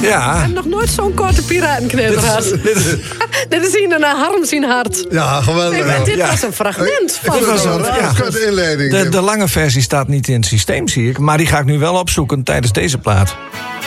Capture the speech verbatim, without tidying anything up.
Ja. Ik heb nog nooit zo'n korte piratenknetter gehad. Dit is hier naar Harm zijn hart. Ja, geweldig. Nee, maar dit Ja. was een fragment van Dit was het een programma. korte inleiding. De, de lange versie staat niet in het systeem, zie ik. Maar die ga ik nu wel opzoeken tijdens deze plaat.